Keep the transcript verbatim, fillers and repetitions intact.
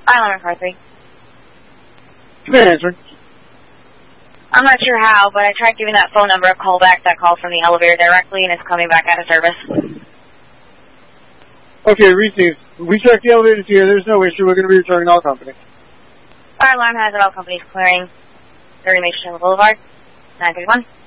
Island car three. Come here, answering. I'm not sure how, but I tried giving that phone number a call back that called from the elevator directly, and it's coming back out of service. Okay, received. We checked the elevators here. There's no issue. We're going to be returning all company. Fire alarm has it. All companies clearing thirty Mason Boulevard. nine thirty-one.